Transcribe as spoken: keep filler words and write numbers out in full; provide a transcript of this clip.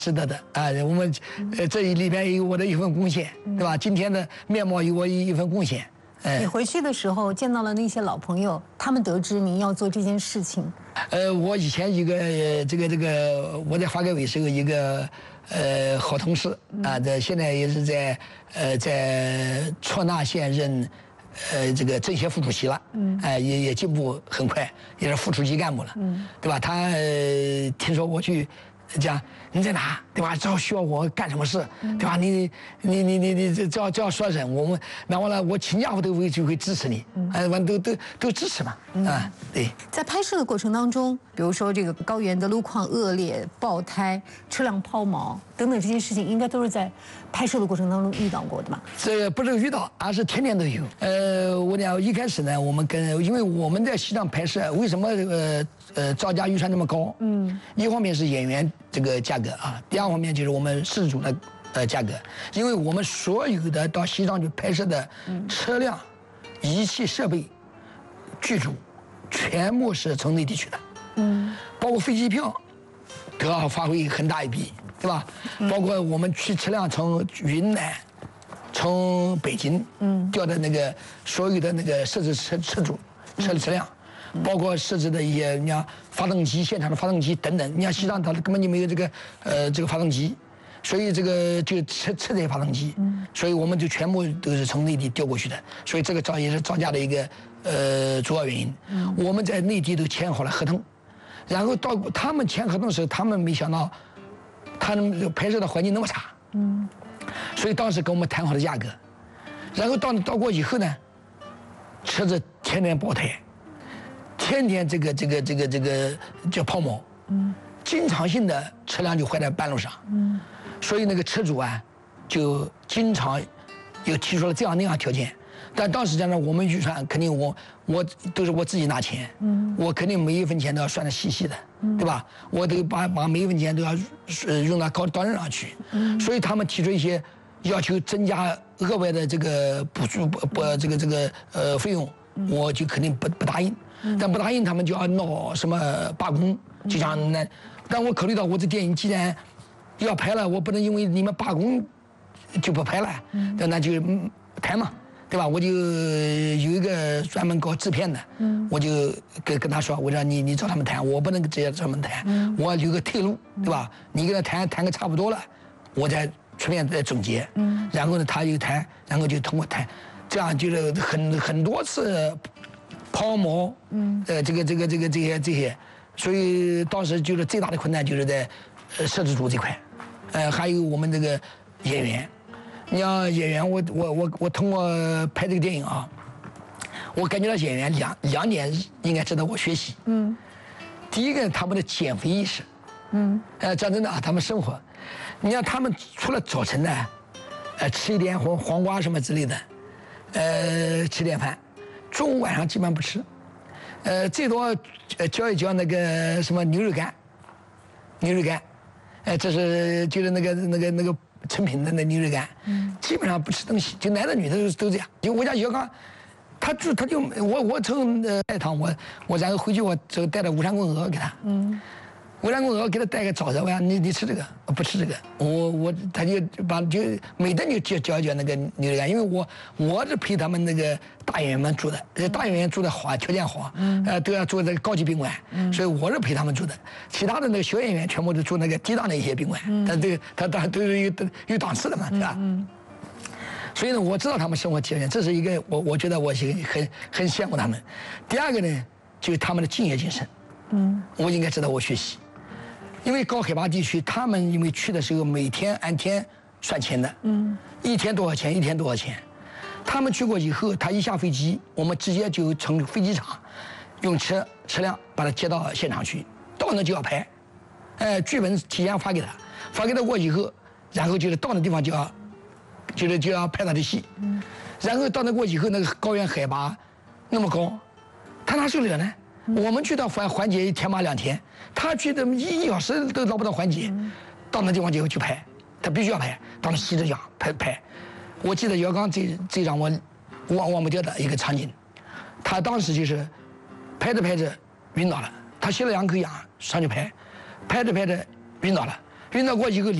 值得的啊！我们呃这里边有我的一份贡献，对吧？今天的面貌有我一份贡献。 哎，你回去的时候见到了那些老朋友，他们得知您要做这件事情。 呃，我以前一个呃这个这个我在发改委时候一个呃好同事啊，这现在也是在呃在错那县任呃这个政协副主席了，嗯，哎、呃、也也进步很快，也是副处级干部了，嗯，对吧？他、呃、听说我去。讲你在哪，对吧？只要需要我干什么事，对吧？你你你你你只要只要说人，我们那完了，我请假我都会就会支持你，哎，完都都都支持嘛，啊，对。 在拍摄的过程当中，比如说这个高原的路况恶劣、爆胎、车辆抛锚等等这些事情，应该都是在拍摄的过程当中遇到过的吧？ 这个不是遇到，而是天天都有。呃，我讲一开始呢，我们跟因为我们在西藏拍摄，为什么呃呃造价预算那么高？嗯，一方面是演员这个价格啊，第二方面就是我们事主的呃价格，因为我们所有的到西藏去拍摄的车辆、仪器设备、剧组，全部是从内地去的，嗯，包括飞机票都要发挥很大一笔，对吧？包括我们去车辆从云南、从北京，嗯，调的那个所有的那个设置车车主、车车辆。包括设置的一些，你像发动机、现场的发动机等等。你像西藏它根本就没有这个呃这个发动机，所以这个就车车载发动机，所以我们就全部都是从内地调过去的，所以这个造也是造价的一个呃主要原因。我们在内地都签好了合同，然后到他们签合同的时候，他们没想到他们拍摄的环境那么差，嗯，所以当时跟我们谈好的价格，然后到到过以后呢，车子天天爆胎。天天这个这个这个这个叫抛锚，嗯，经常性的车辆就坏在半路上，嗯，所以那个车主啊，就经常又提出了这样那样条件，但当时讲呢，我们预算肯定我我都是我自己拿钱，嗯，我肯定每一分钱都要算得细细的，嗯，对吧？我得把把每一分钱都要呃用到高刀刃上去，嗯，所以他们提出一些要求增加额外的这个补助不不这个这个呃费用，我就肯定不不答应。但不答应，他们就要闹什么罢工，就像那。但我考虑到我这电影既然要拍了，我不能因为你们罢工就不拍了，那那就谈嘛，对吧？我就有一个专门搞制片的，我就跟跟他说，我说你你找他们谈，我不能直接找他们谈，我留个退路，对吧？你跟他谈谈个差不多了，我再出面再总结，然后呢他就谈，然后就通过谈，这样就是很很多次。抛锚，嗯，呃，这个这个这个这些这些，所以当时就是最大的困难就是在，呃，摄制组这块，呃，还有我们这个演员，你像演员，我我我我通过拍这个电影啊，我感觉到演员两两点应该值得我学习，嗯，第一个他们的减肥意识，嗯，呃，讲真的啊，他们生活，你像他们除了早晨呢，呃，吃一点黄黄瓜什么之类的，呃，吃点饭。中午晚上基本不吃，呃，最多呃嚼一嚼那个什么牛肉干，牛肉干，呃，这是就是那个那个那个成品的那牛肉干，嗯，基本上不吃东西，就男的女的都都这样。就我家姚刚，他住他就我我从呃带趟我我然后回去我就带了五山棍鹅给他，嗯。五山棍鹅给他带个枣子，我讲你你吃这个，不吃这个，我我他就把就每顿就嚼嚼一嚼那个牛肉干，因为我我是陪他们那个大演员们住的，这大演员住的好，条件好，嗯，呃都要住这个高级宾馆，嗯，所以我是陪他们住的，其他的那个小演员全部都住那个低档的一些宾馆，嗯，他都他他都是有有档次的嘛，是吧？嗯。所以呢，我知道他们生活条件，这是一个我我觉得我很很很羡慕他们。第二个呢，就是他们的敬业精神，嗯，我应该值得我学习。因为高海拔地区，他们因为去的时候每天按天算钱的，嗯，一天多少钱，一天多少钱。他们去过以后，他一下飞机，我们直接就从飞机场用车车辆把他接到现场去，到那就要拍，哎，剧本提前发给他，发给他过以后，然后就是到那地方就要，就是就要拍他的戏，嗯，然后到那过以后，那个高原海拔那么高，他哪受得了呢？我们去到缓缓解一天嘛两天，他去的一小时都捞不到缓解，到那地方就去拍，他必须要拍，到那吸着氧拍拍。我记得姚刚最最让我忘忘不掉的一个场景，他当时就是拍着拍着晕倒了，他吸了两口氧上去拍，拍着拍着晕倒了， 晕倒过以后。